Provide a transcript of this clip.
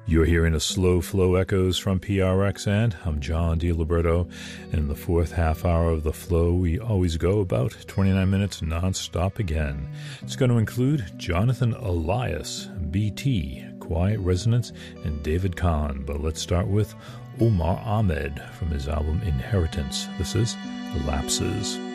You're hearing a Slow Flow Echoes from PRX, and I'm John DiLiberto. And in the fourth half hour of the flow, we always go about 29 minutes non-stop again. It's going to include Jonathan Elias, BT, Quiet Resonance, and David Kahn. But let's start with Omar Ahmed from his album Inheritance. This is Lapses.